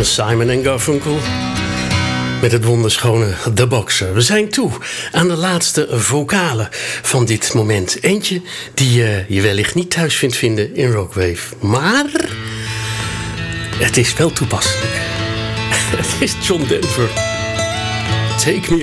Simon & Garfunkel met het wonderschone The Boxer. We zijn toe aan de laatste vocale van dit moment. Eentje die je wellicht niet thuis vindt vinden in Rockwave. Maar het is wel toepasselijk. Het is John Denver. Take me